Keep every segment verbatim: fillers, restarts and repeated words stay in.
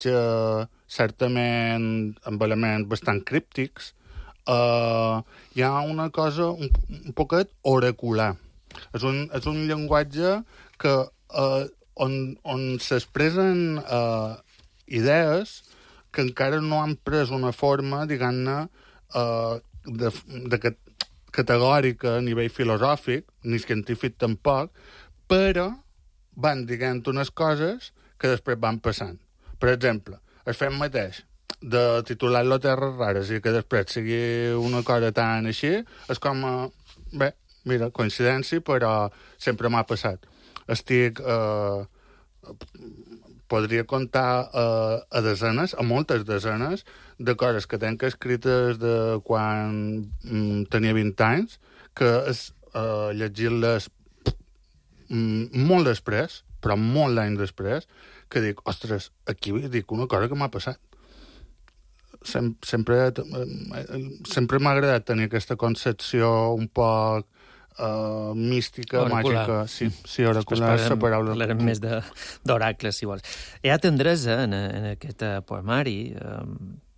llenguatge certament amb elements bastant críptics, uh, hi ha una cosa un, un poquet oracular. És un, és un llenguatge que, uh, on, on s'expressen uh, idees que encara no han pres una forma, diguem-ne, uh, de, de categòrica a nivell filosòfic, ni científic tampoc, però van dient unes coses que després van passant. Per exemple, el fet mateix de titular-lo Terres Rares i que després sigui una cosa tan així, és com, uh, bé, mira, coincidència, però sempre m'ha passat. Estic... Uh, podria contar uh, a desenes, a moltes desenes, de coses que tenc escrites de quan mm, tenia vint anys, que és uh, llegir-les mm, molt després, però molt anys després, que dic, ostres, aquí dic una cosa que m'ha passat. Sem sempre sempre m'ha agradat tenir aquesta concepció un poc uh, mística, oracular. màgica. Sí, sí, oracular és la paraula. Parlarem més d'oracles, si vols. Hi ha tendresa en, en aquest poemari, um,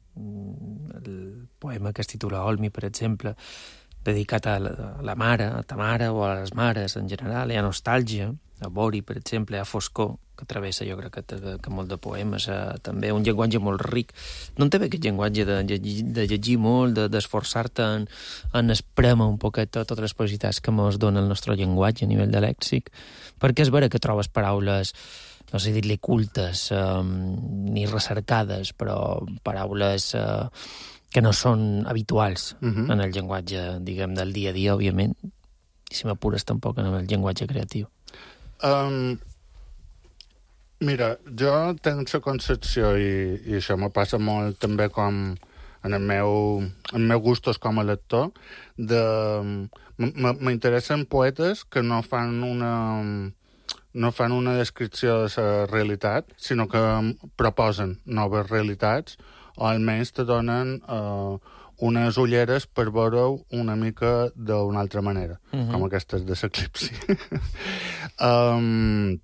el poema que es titula Olmi, per exemple, dedicat a la, a la mare, a ta mare o a les mares en general. Hi ha nostàlgia, a Bori, per exemple, a Foscor, que travessa, jo crec, que, que molt de poemes, eh, també un llenguatge molt ric. No en té bé aquest llenguatge de llegir, de llegir molt, d'esforçar-te de, en, en esprémer un poquet totes les possibilitats que ens dona el nostre llenguatge a nivell de lèxic, perquè és vera que trobes paraules, no sé dir-li cultes, eh, ni recercades, però paraules eh, que no són habituals uh-huh. en el llenguatge, diguem, del dia a dia, òbviament, i si m'apures tampoc en el llenguatge creatiu. Um, mira, jo tenc la concepció, i, i això me passa molt també com en el meu, en meu gustos com a lector, de m'interessen poetes que no fan una no fan una descripció de la realitat, sinó que proposen noves realitats, o almenys te donen uh, unes ulleres per veure-ho una mica d'una altra manera, uh-huh. com aquestes de l'eclipsi. um,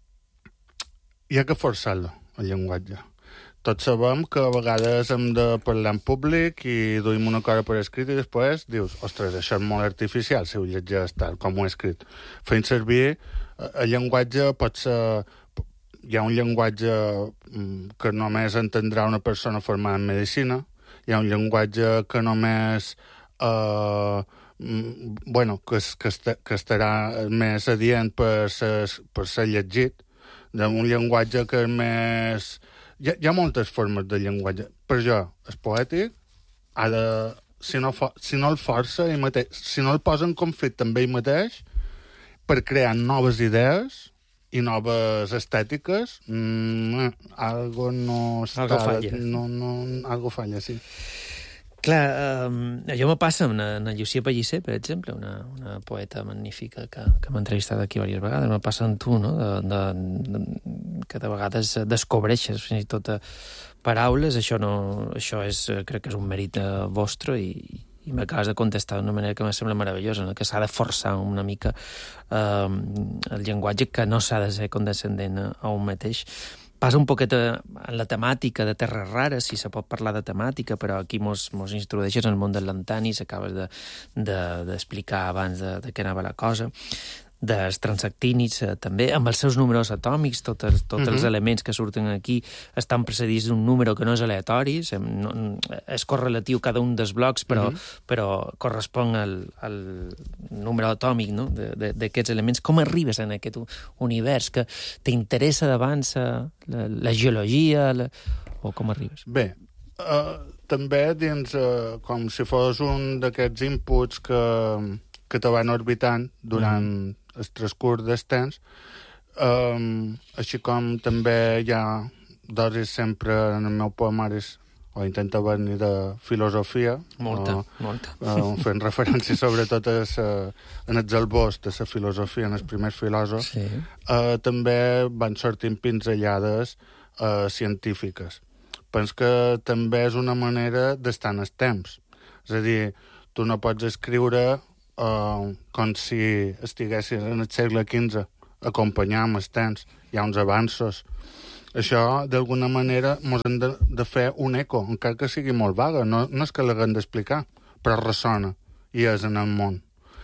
hi ha que forçar-lo, el llenguatge. Tots sabem que a vegades hem de parlar en públic i duim una cosa per escrit i després dius, ostres, això és molt artificial si ho llegeix tal com ho he escrit. Fent servir, el llenguatge pot ser... Hi ha un llenguatge que només entendrà una persona formada en medicina, hi ha un llenguatge que només eh, bueno, que, que, est que estarà més adient per ser, per ser llegit, un llenguatge que és més... Hi ha, hi ha moltes formes de llenguatge. Per jo, és poètic, ha de, si, no for, si no el força ell mateix, si no el posa en conflicte amb ell mateix, per crear noves idees i noves estètiques, mmm, algo no està... Algo falla. No, no, algo falla, sí. Clar, eh, allò me passa amb la Llucia Pellicer, per exemple, una, una poeta magnífica que, que m'ha entrevistat aquí diverses vegades. Me passa amb tu, no?, de, de, de, que de vegades descobreixes fins i tot paraules. Això, no, això és, crec que és un mèrit vostre i, i m'acabes de contestar d'una manera que em sembla meravellosa, no?, que s'ha de forçar una mica eh, el llenguatge, que no s'ha de ser condescendent a un mateix. Passa un poquet en la temàtica de Terres Rares, si se pot parlar de temàtica, però aquí mos, mos introdueixes en el món del Lantani, s'acabes d'explicar de, de, abans de, de què anava la cosa, dels transactínids, eh, també, amb els seus números atòmics, tots, els, tots uh-huh. els elements que surten aquí estan precedits d'un número que no és aleatori, no, és correlatiu cada un dels blocs, però, uh-huh. però correspon al, al número atòmic, no?, d'aquests elements. Com arribes en aquest univers que t'interessa d'abans la, la geologia, la... o com arribes? Bé, uh, també dins, uh, com si fos un d'aquests inputs que, que te van orbitant durant mm. el transcurs del temps, um, així com també hi ha dosis sempre en el meu poemari, o intenta venir de filosofia. Molta, o, molta. Uh, fent referència sobretot a sa, en els albors de la filosofia, en els primers filòsofs, sí. uh, també van sortint pinzellades uh, científiques. Penso que també és una manera d'estar en el temps. És a dir, tu no pots escriure Uh, com si estiguessis en el segle quinze, acompanyar amb els temps. Hi ha uns avanços. això, d'alguna manera, mos hem de, de fer un eco, encara que sigui molt vaga. No, no és que l'haguem d'explicar, però ressona i és en el món.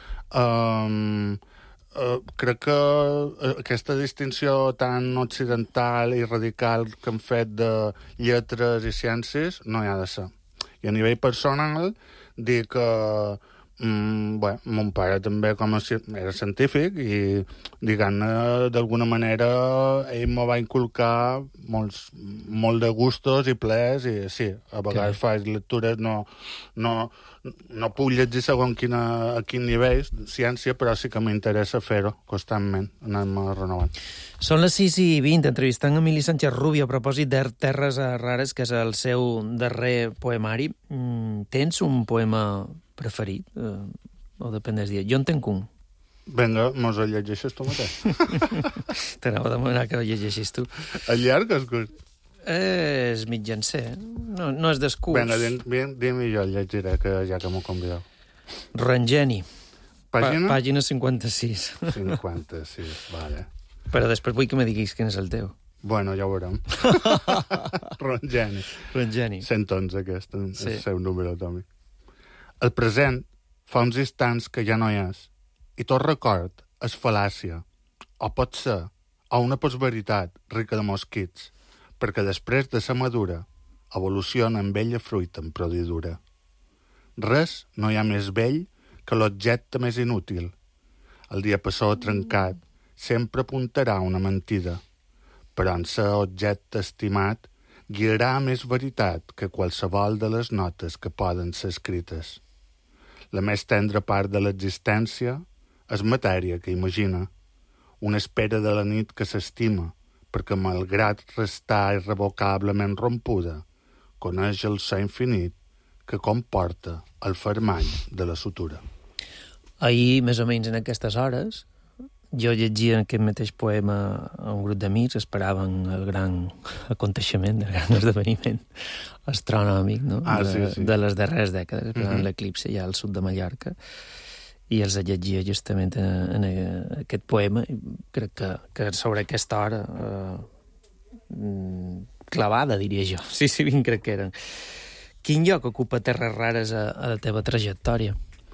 Um, uh, crec que aquesta distinció tan occidental i radical que hem fet de lletres i ciències no hi ha de ser. I a nivell personal, dir que Mm, bé, mon pare també com a, era científic i, diguem-ne, d'alguna manera ell me va inculcar molts, molt de gustos i plers i sí, a vegades okay. faig lectures, no, no, no puc llegir segons quina, a quin nivell de ciència, però sí que m'interessa fer-ho constantment, anar-me renovant. Són les sis i vint, entrevistant Emili Sánchez Rubio a propòsit de Terres Rares, que és el seu darrer poemari. Mm, tens un poema preferit? Uh, o depèn del dia. Jo en tenc un. Vinga, mos el llegeixes tu mateix. T'anava a demanar que el llegeixis tu. El llarg és curt? És mitjancer. No, no és descurs. Vinga, dim-me dim jo el llegiré, que ja que m'ho convideu. Rangeni. Pàgina? Pa pàgina cinquanta-sis. cinquanta-sis, vale. Però després vull que me diguis quin és el teu. Bueno, ja ho veurem. Rangeni. Rangeni. cent onze, aquest, sí. El seu número atòmic. El present fa uns instants que ja no hi és, i tot record és fal·làcia, o pot ser, o una postveritat rica de mosquits, perquè després de ser madura, evoluciona en bella fruita en prodidura. Res no hi ha més vell que l'objecte més inútil. El diapasó trencat sempre apuntarà una mentida, però en ser objecte estimat guiarà més veritat que qualsevol de les notes que poden ser escrites. La més tendra part de l'existència és matèria que imagina, una espera de la nit que s'estima, perquè malgrat restar irrevocablement rompuda, coneix el so infinit que comporta el fermall de la sutura. Ahir, més o menys en aquestes hores, jo llegia aquest mateix poema a un grup d'amics, esperaven el gran aconteixement, el gran esdeveniment astronòmic, no? Ah, sí, sí. De, de les darreres dècades, esperaven uh-huh. l'eclipse ja al sud de Mallorca, i els llegia justament en, en aquest poema, i crec que, que sobre aquesta hora eh, clavada, diria jo. Sí, sí, vint crec que eren. Quin lloc ocupa Terres Rares a, a la teva trajectòria?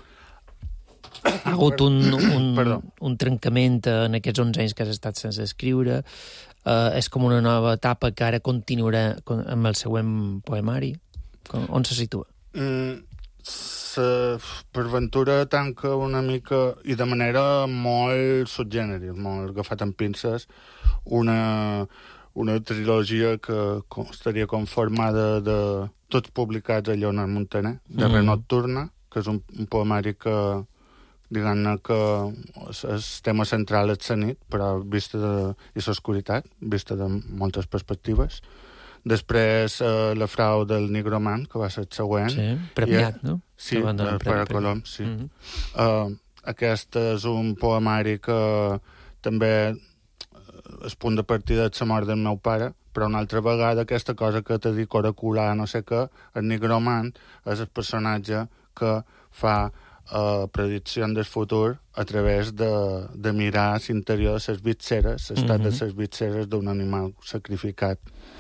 Ha hagut un, un, un trencament en aquests onze anys que has estat sense escriure. Uh, és com una nova etapa que ara continuarà amb el següent poemari. On se situa? Mm, se, per ventura tanca una mica, i de manera molt subgènere, molt agafat amb pinces, una, una trilogia que estaria conformada de tots publicats a Lleonard Montaner, de mm. Nocturna, que és un, un poemari que diguem-ne que el tema central és la nit, però vista de, i l'oscuritat, vista de moltes perspectives. Després, eh, La frau del nigromant, que va ser el següent. Sí, premiat, I, no? Sí, per a Colom, sí. Mm-hmm. uh, aquest és un poemari que també és punt de partida de la mort del meu pare, però una altra vegada aquesta cosa que te dic oracular, no sé què, el nigromant és el personatge que fa Uh, predicció del futur a través de, de mirar l'interior de les vitseres, l'estat mm-hmm. de les vitseres d'un animal sacrificat.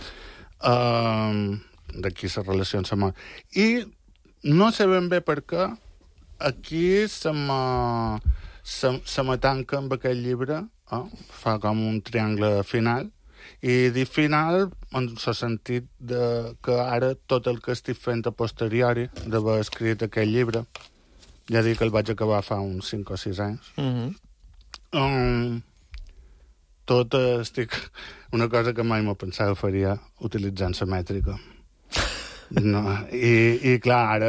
Uh, D'aquí la relació amb la mort. I no sé ben bé per què aquí se me, se, se me tanca amb aquest llibre, eh? Fa com un triangle final, i dic final en el sentit de que ara tot el que estic fent a posteriori d'haver escrit aquest llibre, ja dic que el vaig acabar fa uns cinc o sis anys. Mm-hmm. um, tot eh, estic... Una cosa que mai m'ho pensava faria utilitzant la mètrica. No, i, i clar, ara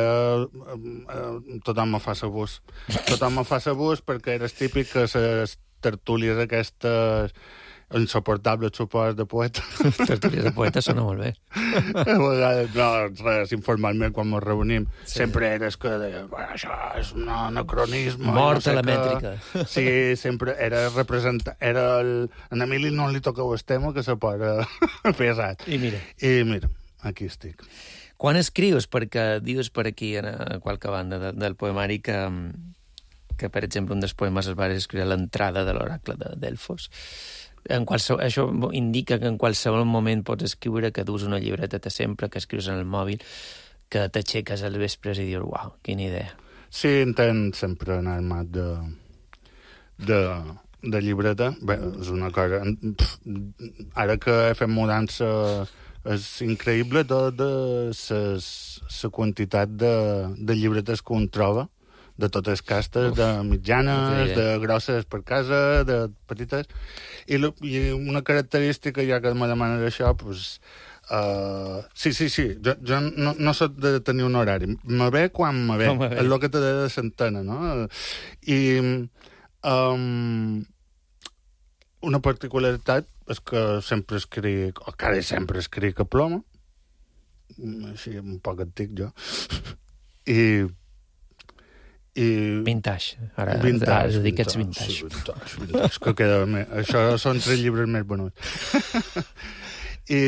eh, tothom me fa sabús. Tothom me fa sabús perquè era típic que les tertúlies aquestes insuportables suport de poeta. Tertúlies de poeta sona molt bé. A vegades, no, res, informalment, quan ens reunim, sí. Sempre eres que deia, bueno, això és un anacronisme. Mort no sé a la que... mètrica. Sí, sempre era representar... Era el... En Emili no li toca el tema que se posa pesat. I mira. I mira, aquí estic. Quan escrius? Perquè dius per aquí, a qualque banda de, del poemari, que, que, per exemple, un dels poemes es va escriure a l'entrada de l'oracle de Delfos. En qualsevol, això indica que en qualsevol moment pots escriure, que dus una llibreta sempre, que escrius en el mòbil, que t'aixeques al vespre i dius, uau, quina idea. Sí, intent sempre anar armat de, de, de llibreta. Bé, és una cosa... Ara que he fet mudança és increïble tot de la quantitat de, de llibretes que un troba, de totes castes, Uf, de mitjanes, de grosses per casa, de petites. I, i una característica, ja que me demanes això, doncs... Uh, sí, sí, sí, jo, jo no, no soc de tenir un horari. Me ve quan me ve. És el que te deia de centena, no? I um, una particularitat és que sempre escric, o quasi sempre escric a ploma, així un poc antic jo, i I... Vintage. Ara, vintage, ara has dit que ets vintage. Sí, vintage, vintage, que queda més. Això són tres llibres més venuts. I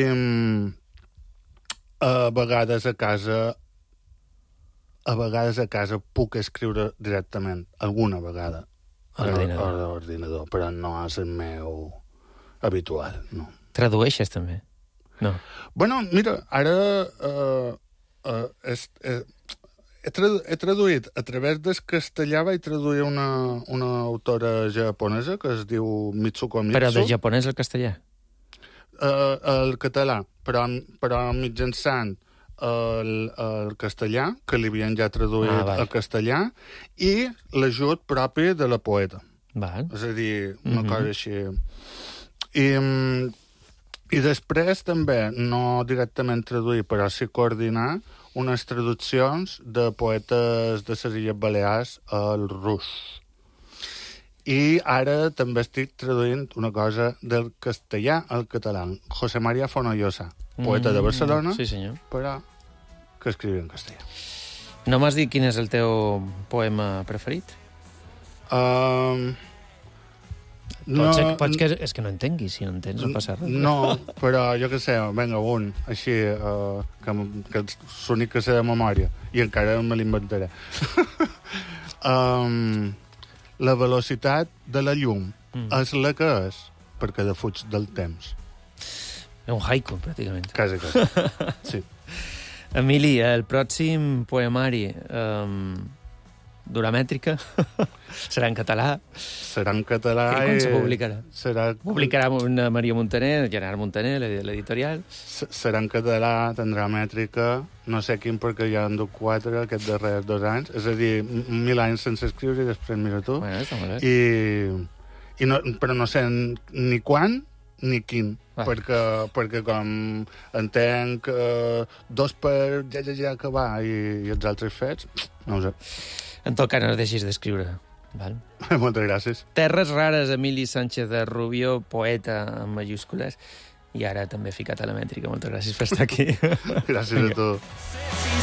a vegades a casa a vegades a casa puc escriure directament, alguna vegada, a l'ordinador, però no és el meu habitual, no. Tradueixes, també? No. Bueno, mira, ara uh, uh, és... Uh, He, tradu he traduït a través del castellà, vaig traduir una, una autora japonesa que es diu Mitsuko Mitsu. Però de japonès al castellà? Uh, el català, però, però mitjançant el, el castellà, que li havien ja traduït ah, al castellà, i l'ajut propi de la poeta. Val. És a dir, una mm-hmm. cosa així. I, I després també, no directament traduir, però sí coordinar unes traduccions de poetes de les Illes Balears al rus. I ara també estic traduint una cosa del castellà al català. José María Fonollosa, poeta mm, de Barcelona, sí, senyor. Però que escrivia en castellà. No m'has dit quin és el teu poema preferit? Um, no, pots, ser, pots que és que no entenguis, si no entens no passa res. No, però jo què sé, vinga, un, així, uh, que, que és l'únic que sé de memòria, i encara me l'inventaré. um, la velocitat de la llum mm. és la que és, perquè defuig del temps. És un haiku, pràcticament. Quasi, quasi, sí. Emili, el pròxim poemari... Um... Duramètrica, serà en català. Serà en català i... Quan se publicarà? Serà... Publicarà una Maria Montaner, Gerard Montaner, l'editorial. Serà en català, tindrà mètrica, no sé quin, perquè ja han dut quatre aquests darrers dos anys. És a dir, mil anys sense escriure i després mira tu. Bueno, està molt bé. I, i no, però no sé ni quan ni quin, ah. perquè, perquè com entenc uh, dos per ja, ja, ja acabar i, i els altres fets, no ho sé. En tot cas, no deixis d'escriure. Val? Moltes gràcies. Terres rares, Emili Sánchez de Rubio, poeta en majúscules, i ara també ficat a la mètrica. Moltes gràcies per estar aquí. Gràcies a tu.